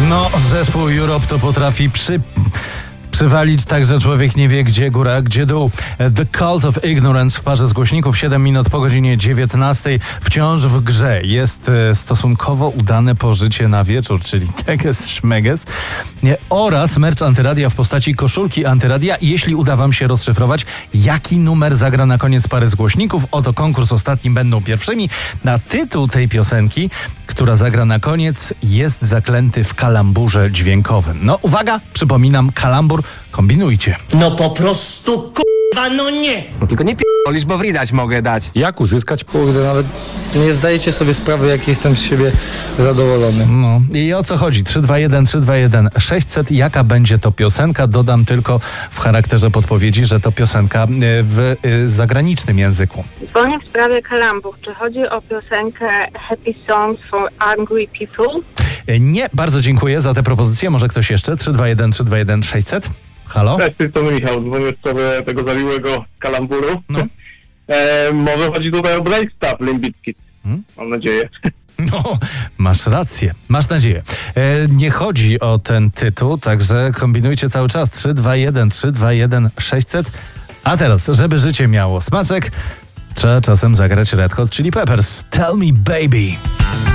No, zespół Europe to potrafi przywalić tak, że człowiek nie wie, gdzie góra, gdzie dół. The Cult of Ignorance w parze z głośników 7 minut po godzinie 19. Wciąż w grze jest stosunkowo udane pożycie na wieczór, czyli teges szmeges, oraz merch Antyradia w postaci koszulki Antyradia. Jeśli uda wam się rozszyfrować, jaki numer zagra na koniec pary z głośników, oto konkurs ostatni będą pierwszymi. Na tytuł tej piosenki, która zagra na koniec, jest zaklęty w kalamburze dźwiękowym. No uwaga, przypominam, kalambur, kombinujcie. No po prostu k***a, no nie! No tylko nie p***olisz, bo wridać mogę dać. Jak uzyskać? Kurde, nawet nie zdajecie sobie sprawy, jak jestem z siebie zadowolony. No i o co chodzi? 321 600. Jaka będzie to piosenka? Dodam tylko w charakterze podpowiedzi, że to piosenka w zagranicznym języku. Dzwonię w sprawie kalambur. Czy chodzi o piosenkę Happy Songs for Angry People? Nie, bardzo dziękuję za tę propozycję. Może ktoś jeszcze? 321 600. Halo? Cześć, to Michał. Dzwonię w sprawie tego zawiłego kalamburu. No. Może chodzi tutaj o Break Stuff, Limp Bizkit. Mam nadzieję. No, masz rację, masz nadzieję. Nie chodzi o ten tytuł, także kombinujcie cały czas. 321 600. A teraz, żeby życie miało smaczek, trzeba czasem zagrać Red Hot Chili Peppers. Tell me baby.